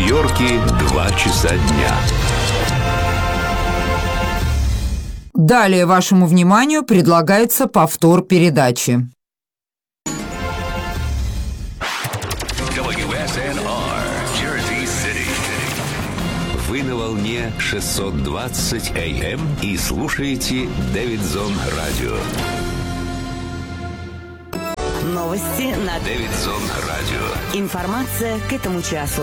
Нью-Йорке 2 часа дня. Далее вашему вниманию предлагается повтор передачи. WSNR, Jersey City. Вы на волне 620 AM и слушаете Дэвидсон Радио. Новости на Дэвидсон Радио. Информация к этому часу.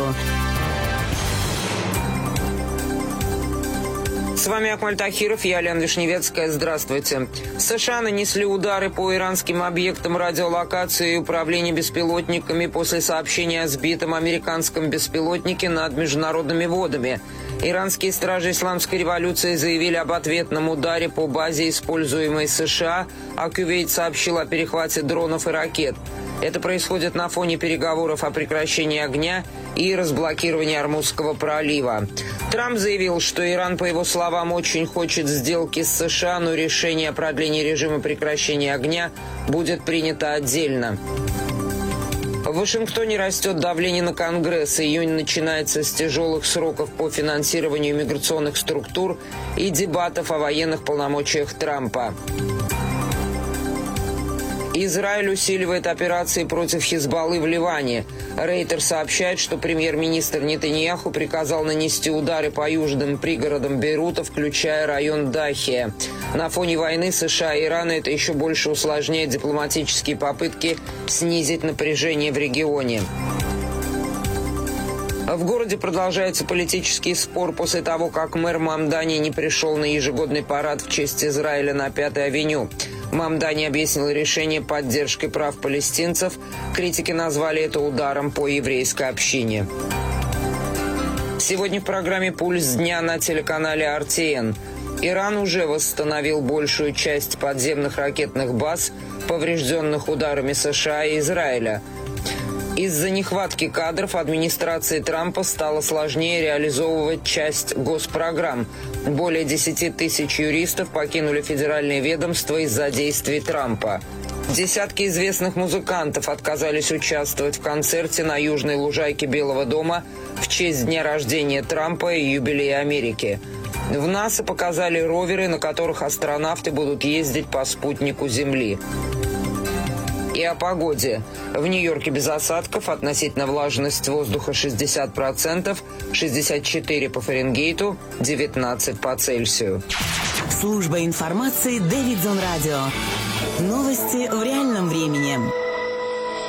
С вами Акмаль Тахиров, я Лена Вишневецкая. Здравствуйте. США нанесли удары по иранским объектам радиолокации и управления беспилотниками после сообщения о сбитом американском беспилотнике над международными водами. Иранские стражи исламской революции заявили об ответном ударе по базе, используемой США, а Кувейт сообщил о перехвате дронов и ракет. Это происходит на фоне переговоров о прекращении огня и разблокировании Ормузского пролива. Трамп заявил, что Иран, по его словам, очень хочет сделки с США, но решение о продлении режима прекращения огня будет принято отдельно. В Вашингтоне растет давление на Конгресс. Июнь начинается с тяжелых сроков по финансированию миграционных структур и дебатов о военных полномочиях Трампа. Израиль усиливает операции против Хизбаллы в Ливане. Рейтер сообщает, что премьер-министр Нетаньяху приказал нанести удары по южным пригородам Бейрута, включая район Дахия. На фоне войны США и Ирана это еще больше усложняет дипломатические попытки снизить напряжение в регионе. В городе продолжается политический спор после того, как мэр Мамдани не пришел на ежегодный парад в честь Израиля на 5-й авеню. Мамдани объяснил решение поддержкой прав палестинцев. Критики назвали это ударом по еврейской общине. Сегодня в программе «Пульс дня» на телеканале RTN. Иран уже восстановил большую часть подземных ракетных баз, поврежденных ударами США и Израиля. Из-за нехватки кадров администрации Трампа стало сложнее реализовывать часть госпрограмм. Более 10 тысяч юристов покинули федеральные ведомства из-за действий Трампа. Десятки известных музыкантов отказались участвовать в концерте на южной лужайке Белого дома в честь дня рождения Трампа и юбилея Америки. В НАСА показали роверы, на которых астронавты будут ездить по спутнику Земли. И о погоде. В Нью-Йорке без осадков, относительно влажность воздуха 60%, 64 по Фаренгейту, 19 по Цельсию. Служба информации Дэвидсон Радио. Новости в реальном времени.